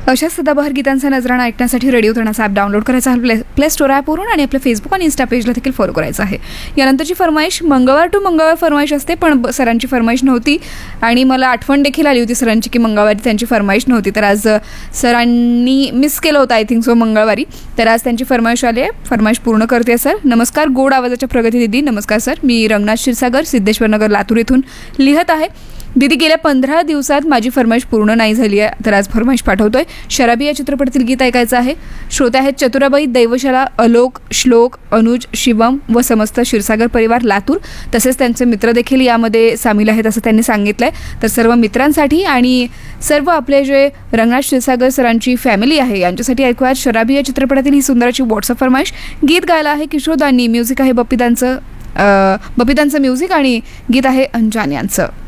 अशा सदाबहार गीतांचा नजराणा ऐकण्यासाठी रेडिओ तणाचा ॲप डाउनलोड करायचा आहे प्ले स्टोर ॲपवरून आणि आपल्या फेसबुक आणि इन्स्टा पेजला देखील फॉलो करायचं आहे. यानंतरची फरमाईश मंगळवार टू मंगळवार फरमाईश असते, पण सरांची फरमाईश नव्हती आणि मला आठवण देखील आली होती सरांची की मंगळवारी त्यांची फरमाईश नव्हती. तर आज सरांनी मिस केलं होतं आय थिंक सो मंगळवारी. तर आज त्यांची फरमाईश आली आहे, फरमाईश पूर्ण करते सर. नमस्कार गोड आवाजाच्या प्रगती दिदी. नमस्कार सर, मी रंगनाथ क्षीरसागर सिद्धेश्वर नगर लातूर येथून लिहत आहे. दीदी गेल्या 15 दिवसात माझी फरमाईश पूर्ण नाही झाली आहे, तर आज फरमाईश पाठवतोय. शराबी या चित्रपटातील गीत ऐकायचं आहे. श्रोते आहेत चतुराबाई, दैवशाला, अलोक, श्लोक, अनुज, शिवम व समस्त क्षीरसागर परिवार लातूर. तसेच त्यांचे मित्र देखील यामध्ये सामील आहेत असं त्यांनी सांगितलंय. तर सर्व मित्रांसाठी आणि सर्व आपले जे रंगनाथ क्षीरसागर सरांची फॅमिली आहे यांच्यासाठी ऐकूयात शराबी या चित्रपटातील ही सुंदराची व्हॉट्सअप फरमाईश. गीत गायला आहे किशोरदांनी, म्युझिक आहे बप्पीदांचं म्युझिक आणि गीत आहे अंजान यांचं.